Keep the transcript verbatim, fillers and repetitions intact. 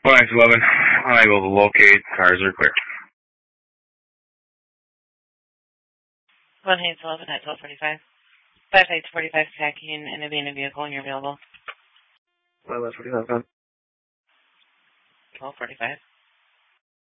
one nine eleven, unable to locate, cars are clear. one eight eleven at twelve forty-five. five eight forty-five attacking and in a vehicle and you're available. Well, that's forty-five. twelve forty-five.